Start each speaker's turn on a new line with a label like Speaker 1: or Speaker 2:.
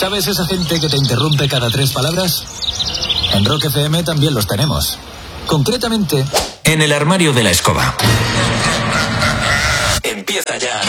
Speaker 1: ¿Sabes esa gente que te interrumpe cada 3 palabras? En Rock FM también los tenemos. Concretamente, en el armario de la escoba. Empieza ya